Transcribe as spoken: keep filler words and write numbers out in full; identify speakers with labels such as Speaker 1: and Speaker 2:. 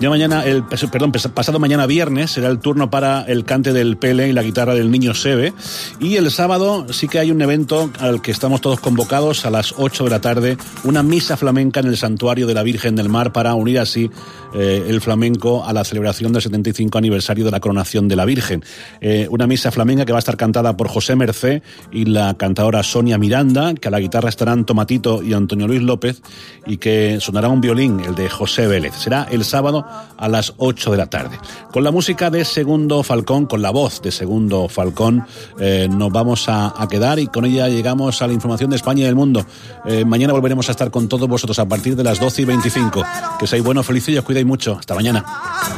Speaker 1: Ya mañana, el, perdón, pasado mañana viernes será el turno para el cante del Pele y la guitarra del Niño Sebe. Y el sábado sí que hay un evento al que estamos todos convocados a las ocho de la tarde, una misa flamenca en el Santuario de la Virgen del Mar para unir así eh, el flamenco a la celebración del setenta y cinco aniversario de la coronación de la Virgen. Eh, una misa flamenca que va a estar cantada por José Mercé y la cantadora Sonia Miranda, que a la guitarra estarán Tomatito y Antonio Luis López, y que sonará un violín, el de José Vélez. Será el sábado a las ocho de la tarde. Con la música de Segundo Falcón, con la voz de Segundo Falcón, eh, nos vamos a, a quedar, y con ella llegamos a la información de España y del mundo. Eh, mañana volveremos a estar con todos vosotros a partir de las doce y veinticinco. Que seáis buenos, felices y os cuidáis mucho. Hasta mañana.